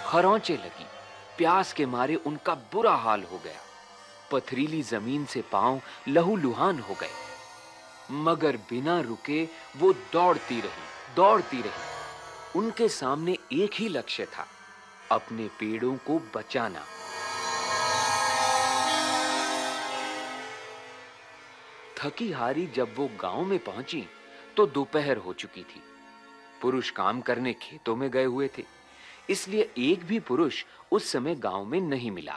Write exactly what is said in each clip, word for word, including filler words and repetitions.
खरोंचे लगी। प्यास के मारे उनका बुरा हाल हो गया। पथरीली जमीन से पांव लहूलुहान हो गए, मगर बिना रुके वो दौड़ती रही, दौड़ती रही। उनके सामने एक ही लक्ष्य था, अपने पेड़ों को बचाना। थकी हारी जब वो गांव में पहुंची तो दोपहर हो चुकी थी। पुरुष काम करने खेतों में गए हुए थे, इसलिए एक भी पुरुष उस समय गांव में नहीं मिला।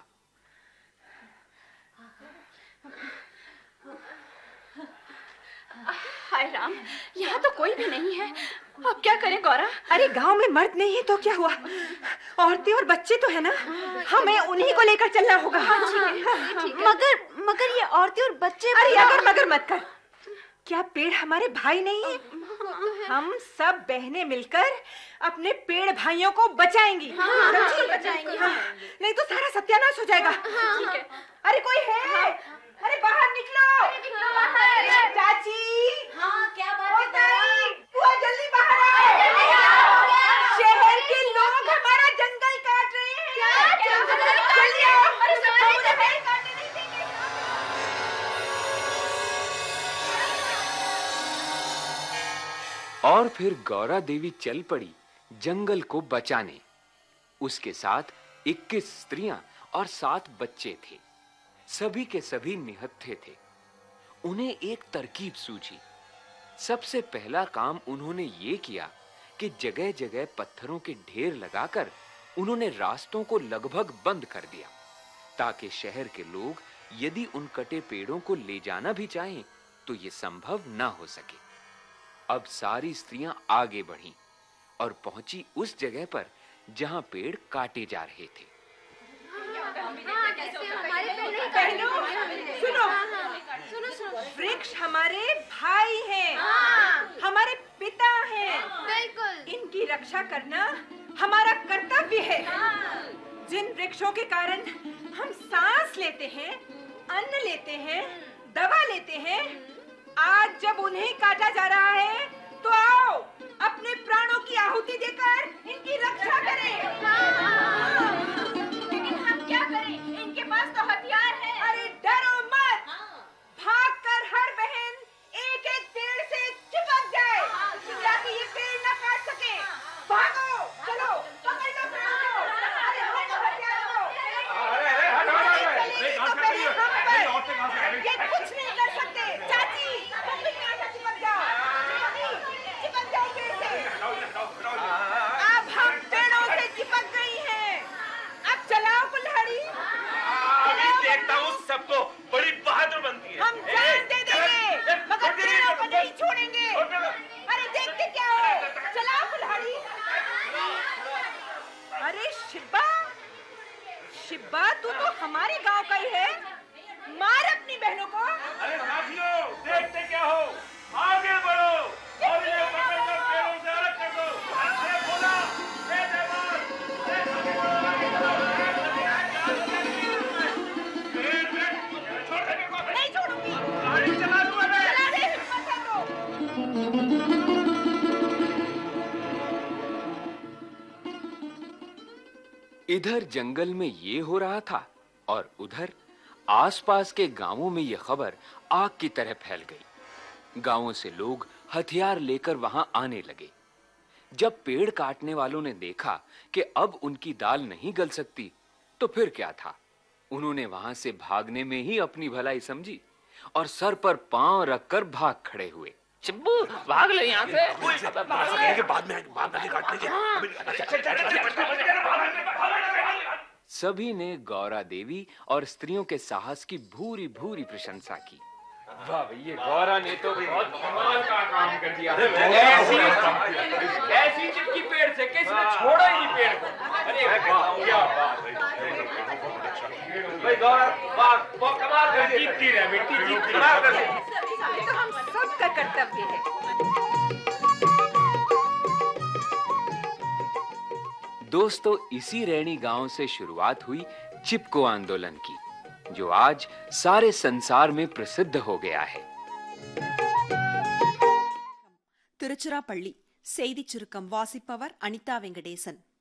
हाय राम, यहाँ तो कोई भी नहीं है। अब क्या करें गौरा? अरे गांव में मर्द नहीं है तो क्या हुआ, औरतें और बच्चे तो है ना, हमें उन्हीं को लेकर चलना होगा। मगर मगर ये औरतें और बच्चे। अरे अगर मगर मत कर, क्या पेड़ हमारे भाई नहीं है? हम सब बहनें मिलकर अपने पेड़ भाइयों को बचाएंगी। हाँ, बचाएंगी। हाँ। नहीं तो सारा सत्यानाश हो जाएगा। ठीक है। अरे कोई है? अरे बाहर निकलो। चाची। हाँ, क्या बात है? बुआ जल्दी बाहर आओ। शहर के लोग हमारा जंगल काट रहे हैं। क्या? जल्दी आओ। अरे सब लोग पेड़ काटने नहीं देंगे। और फिर गौरा देवी चल पड़ी जंगल को बचाने। उसके साथ इक्कीस स्त्रियां और सात बच्चे थे। सभी के सभी निहत्थे थे। उन्हें एक तरकीब सूझी। सबसे पहला काम उन्होंने ये किया कि जगह जगह पत्थरों के ढेर लगाकर उन्होंने रास्तों को लगभग बंद कर दिया, ताकि शहर के लोग यदि उन कटे पेड़ों को ले जाना भी चाहें तो ये संभव ना हो सके। अब सारी स्त्रियां आगे बढ़ीं और पहुंची उस जगह पर जहां पेड़ काटे जा रहे थे। बहनों, सुनो, सुनो, सुनो। वृक्ष हमारे भाई हैं, हमारे पिता हैं। बिल्कुल। इनकी रक्षा करना हमारा कर्तव्य है। जिन वृक्षों के कारण हम सांस लेते हैं, अन्न लेते हैं, दवा लेते हैं, आज जब उन्हें काटा जा रहा है तो आओ अपने प्राणों की आहुति देकर इनकी रक्षा करें। लेकिन हम क्या करें? इनके पास तो हथियार है। अरे डरो मत, भागकर हर बहन एक एक पेड़ से चिपक जाए ताकि ये पेड़ न काट सके। भागो, चलो, पकड़ लो पेड़ को। अरे हमको हथियार दो। अरे अरे हट हट हट, ये कुछ नहीं कर सकते। चाची, तुम भी यहाँ से चिपक जाओ। चिपक जाओ पेड़ से। अब हम पेड़ों से चिपक गई हैं। अब चलाओ कुल्हाड़ी। अभी देखता हूँ सबको बड़ी बहादुर बनती है। हम जान दे देंगे मगर पेड़ों को नहीं छोड़ेंगे। अरे देखते क्या हो, चलाओ कुल्हाड़ी। अरे शिब्बा, शिब्बा तू तो हमारे गांव का ही है, मार अपनी बहनों को। अरे साथियों, देखते क्या हो, आगे बढ़ो और ये पकड़कर पेड़ों से अलग कर दो। ऐसे बोला, जय जवान, जय आगे बढ़ो, आगे बढ़ो। पेड़ पेड़ छोड़ देने को नहीं छोड़ूंगी। गाड़ी चला दूँ मैं। चला दे, हिम्मत है तो। इधर जंगल में ये हो रहा था और उधर आसपास के गांवों में यह खबर आग की तरह फैल गई। गांवों से लोग हथियार लेकर वहां आने लगे। जब पेड़ काटने वालों ने देखा कि अब उनकी दाल नहीं गल सकती तो फिर क्या था, उन्होंने वहां से भागने में ही अपनी भलाई समझी और सर पर पांव रखकर भाग खड़े हुए। चिब्बू, भाग ले यहाँ से। बाद में बाद में काट लेंगे। सभी ने गौरा देवी और स्त्रियों के साहस की भूरी भूरी प्रशंसा की। वाह भैया, गौरा ने तो बहुत कमाल का काम कर दिया। ऐसी ऐसी चिपकी पेड़ से किसी ने छोड़ा ही नहीं पेड़ को। अरे वाह, क्या बात है भाई, गौरा वाह, बहुत कमाल कर, जीतती रहे बेटी, जीतती रहे। ये तो हम सबका कर्तव्य है। दोस्तों, इसी रैणी गांव से शुरुआत हुई चिपको आंदोलन की, जो आज सारे संसार में प्रसिद्ध हो गया है। திருச்சிராப்பள்ளி செய்திச் சுருக்கம் வாசிப்பவர் அனிதா வெங்கடேசன்।